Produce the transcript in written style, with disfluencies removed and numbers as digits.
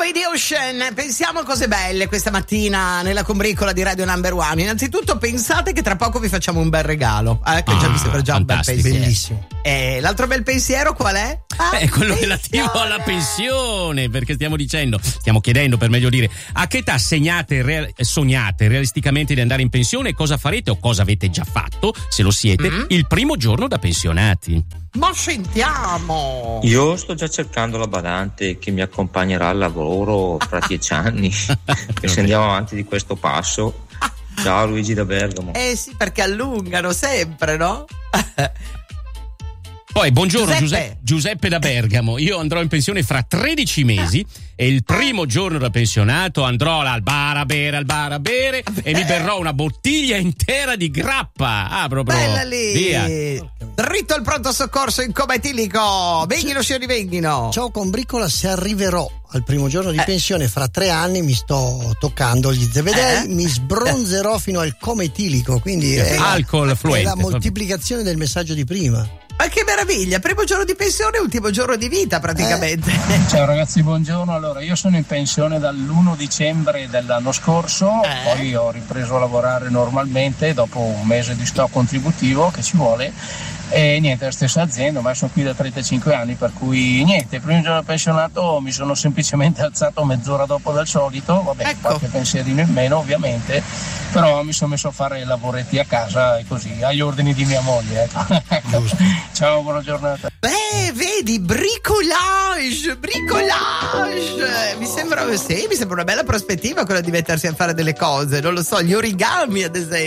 Radio Ocean, pensiamo a cose belle questa mattina nella combricola di Radio Number One. Innanzitutto pensate che tra poco vi facciamo un bel regalo, che già mi sembra già fantastico. Un bel pensiero. Bellissimo. L'altro bel pensiero qual è? Quello relativo alla pensione, perché stiamo chiedendo per meglio dire, a che età sognate realisticamente di andare in pensione e cosa farete o cosa avete già fatto, se lo siete, il primo giorno da pensionati. Ma sentiamo! Io sto già cercando la badante che mi accompagnerà al lavoro fra 10 anni, e se andiamo avanti di questo passo. Ciao Luigi da Bergamo. Sì, perché allungano sempre, no? Poi buongiorno Giuseppe da Bergamo. Io andrò in pensione fra 13 mesi e il primo giorno da pensionato andrò al bar a bere e mi berrò una bottiglia intera di grappa. Proprio bella lì. Via. Dritto al pronto soccorso in coma etilico. Venghino signori, venghino. Ciao combricola, se arriverò al primo giorno di pensione fra 3 anni mi sto toccando gli zebedei, mi sbronzerò fino al coma etilico, quindi è alcol fluente. È la moltiplicazione del messaggio di prima. Ma che meraviglia, primo giorno di pensione, ultimo giorno di vita praticamente. Ciao ragazzi, buongiorno. Allora, io sono in pensione dall'1 dicembre dell'anno scorso, poi ho ripreso a lavorare normalmente dopo un mese di stop contributivo che ci vuole. E niente, la stessa azienda, ma sono qui da 35 anni, per cui niente, il primo giorno pensionato mi sono semplicemente alzato mezz'ora dopo del solito, vabbè, qualche pensierino in meno ovviamente, però mi sono messo a fare lavoretti a casa e così, agli ordini di mia moglie. Ciao, buona giornata. Vedi, bricolage, mi sembra una bella prospettiva quella di mettersi a fare delle cose, non lo so, gli origami ad esempio.